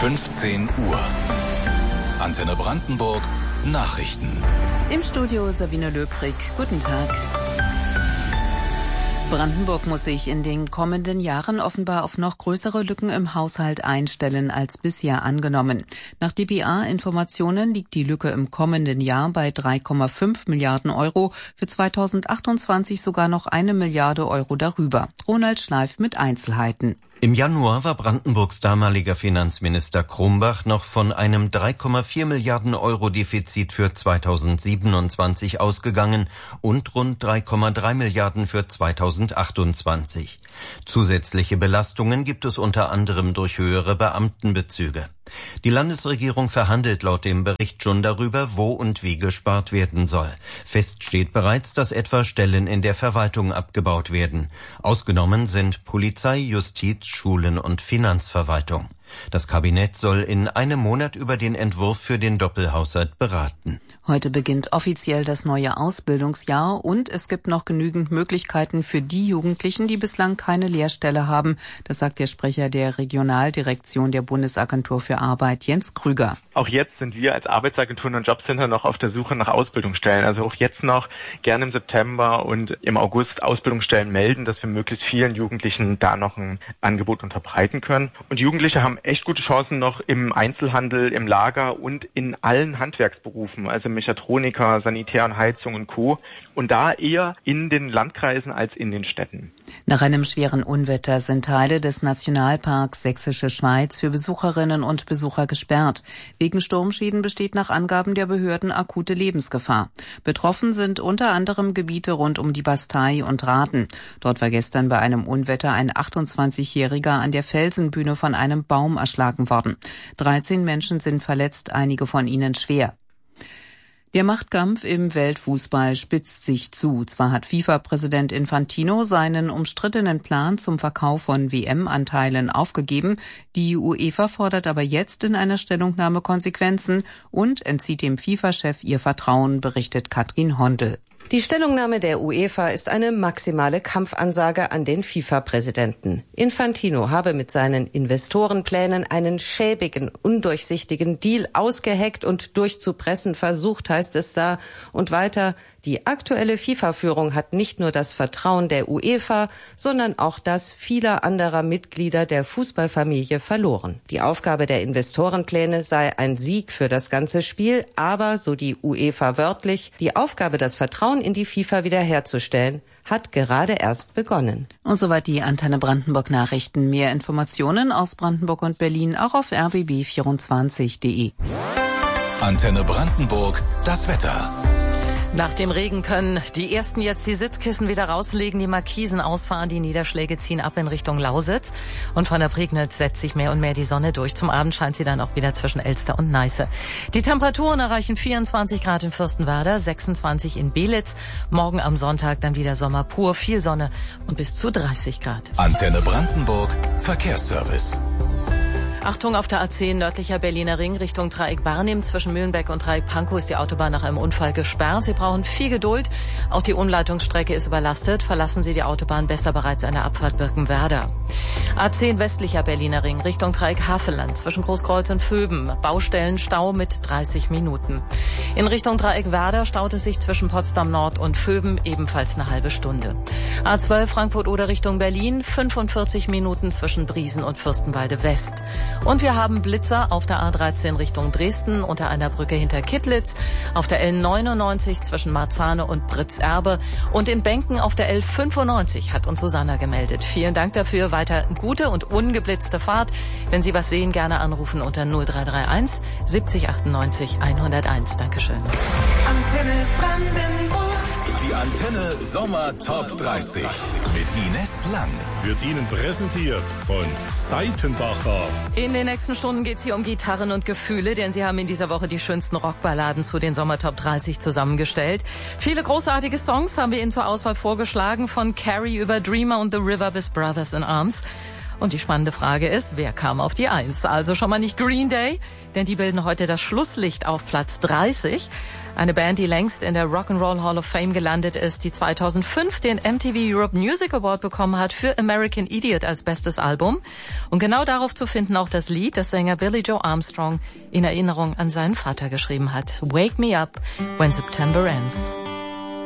15 Uhr. Antenne Brandenburg Nachrichten. Im Studio Sabine Löbrig. Guten Tag. Brandenburg muss sich in den kommenden Jahren offenbar auf noch größere Lücken im Haushalt einstellen als bisher angenommen. Nach dpa-Informationen liegt die Lücke im kommenden Jahr bei 3,5 Milliarden Euro, für 2028 sogar noch 1 Milliarde Euro darüber. Ronald Schleif mit Einzelheiten. Im Januar war Brandenburgs damaliger Finanzminister Krumbach noch von einem 3,4 Milliarden Euro Defizit für 2027 ausgegangen und rund 3,3 Milliarden für 2028. Zusätzliche Belastungen gibt es unter anderem durch höhere Beamtenbezüge. Die Landesregierung verhandelt laut dem Bericht schon darüber, wo und wie gespart werden soll. Fest steht bereits, dass etwa Stellen in der Verwaltung abgebaut werden. Ausgenommen sind Polizei, Justiz, Schulen und Finanzverwaltung. Das Kabinett soll in einem Monat über den Entwurf für den Doppelhaushalt beraten. Heute beginnt offiziell das neue Ausbildungsjahr und es gibt noch genügend Möglichkeiten für die Jugendlichen, die bislang keine Lehrstelle haben. Das sagt der Sprecher der Regionaldirektion der Bundesagentur für Arbeit, Jens Krüger. Auch jetzt sind wir als Arbeitsagenturen und Jobcenter noch auf der Suche nach Ausbildungsstellen. Also auch jetzt noch gerne im September und im August Ausbildungsstellen melden, dass wir möglichst vielen Jugendlichen da noch ein Angebot unterbreiten können. Und Jugendliche haben echt gute Chancen noch im Einzelhandel, im Lager und in allen Handwerksberufen, also Mechatroniker, Sanitär und Heizung und Co. Und da eher in den Landkreisen als in den Städten. Nach einem schweren Unwetter sind Teile des Nationalparks Sächsische Schweiz für Besucherinnen und Besucher gesperrt. Wegen Sturmschäden besteht nach Angaben der Behörden akute Lebensgefahr. Betroffen sind unter anderem Gebiete rund um die Bastei und Rathen. Dort war gestern bei einem Unwetter ein 28-Jähriger an der Felsenbühne von einem Baum erschlagen worden. 13 Menschen sind verletzt, einige von ihnen schwer. Der Machtkampf im Weltfußball spitzt sich zu. Zwar hat FIFA-Präsident Infantino seinen umstrittenen Plan zum Verkauf von WM-Anteilen aufgegeben, die UEFA fordert aber jetzt in einer Stellungnahme Konsequenzen und entzieht dem FIFA-Chef ihr Vertrauen, berichtet Katrin Hondel. Die Stellungnahme der UEFA ist eine maximale Kampfansage an den FIFA-Präsidenten. Infantino habe mit seinen Investorenplänen einen schäbigen, undurchsichtigen Deal ausgeheckt und durchzupressen versucht, heißt es da. Und weiter, die aktuelle FIFA-Führung hat nicht nur das Vertrauen der UEFA, sondern auch das vieler anderer Mitglieder der Fußballfamilie verloren. Die Aufgabe der Investorenpläne sei ein Sieg für das ganze Spiel, aber, so die UEFA wörtlich, die Aufgabe, das Vertrauen in die FIFA wiederherzustellen, hat gerade erst begonnen. Und soweit die Antenne Brandenburg Nachrichten. Mehr Informationen aus Brandenburg und Berlin auch auf rbb24.de. Antenne Brandenburg, das Wetter. Nach dem Regen können die Ersten jetzt die Sitzkissen wieder rauslegen, die Markisen ausfahren, die Niederschläge ziehen ab in Richtung Lausitz. Und von der Prignitz setzt sich mehr und mehr die Sonne durch. Zum Abend scheint sie dann auch wieder zwischen Elster und Neiße. Die Temperaturen erreichen 24 Grad in Fürstenwerder, 26 in Belitz. Morgen am Sonntag dann wieder Sommer pur, viel Sonne und bis zu 30 Grad. Antenne Brandenburg, Verkehrsservice. Achtung, auf der A10 nördlicher Berliner Ring Richtung Dreieck Barnim. Zwischen Mühlenbeck und Dreieck Pankow ist die Autobahn nach einem Unfall gesperrt. Sie brauchen viel Geduld. Auch die Umleitungsstrecke ist überlastet. Verlassen Sie die Autobahn besser bereits an der Abfahrt Birkenwerder. A10 westlicher Berliner Ring Richtung Dreieck Havelland. Zwischen Großkreuz und Vöben. Baustellenstau mit 30 Minuten. In Richtung Dreieck Werder staut es sich zwischen Potsdam Nord und Vöben ebenfalls eine halbe Stunde. A12 Frankfurt-Oder Richtung Berlin. 45 Minuten zwischen Briesen und Fürstenwalde West. Und wir haben Blitzer auf der A13 Richtung Dresden unter einer Brücke hinter Kittlitz, auf der L99 zwischen Marzahne und Britzerbe und in Benken auf der L95, hat uns Susanna gemeldet. Vielen Dank dafür. Weiter gute und ungeblitzte Fahrt. Wenn Sie was sehen, gerne anrufen unter 0331 70 98 101. Dankeschön. Antenne Brandenburg. Die Antenne Sommer Top 30 mit Ines Lang. Wird Ihnen präsentiert von Seitenbacher. In den nächsten Stunden geht es hier um Gitarren und Gefühle, denn Sie haben in dieser Woche die schönsten Rockballaden zu den Sommer Top 30 zusammengestellt. Viele großartige Songs haben wir Ihnen zur Auswahl vorgeschlagen, von Carrie über Dreamer und The River bis Brothers in Arms. Und die spannende Frage ist, wer kam auf die 1? Also schon mal nicht Green Day, denn die bilden heute das Schlusslicht auf Platz 30. Eine Band, die längst in der Rock'n'Roll Hall of Fame gelandet ist, die 2005 den MTV Europe Music Award bekommen hat für American Idiot als bestes Album. Und genau darauf zu finden auch das Lied, das Sänger Billy Joe Armstrong in Erinnerung an seinen Vater geschrieben hat. Wake Me Up When September Ends.